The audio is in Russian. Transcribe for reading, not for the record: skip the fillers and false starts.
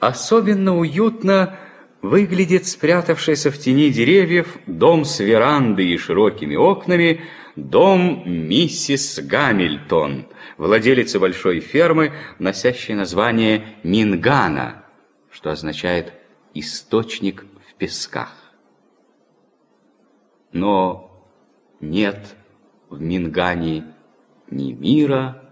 Особенно уютно выглядит спрятавшийся в тени деревьев дом с верандой и широкими окнами, дом миссис Гамильтон, владелицы большой фермы, носящей название Мингана, что означает «источник в песках». Но нет в Мингане ни мира,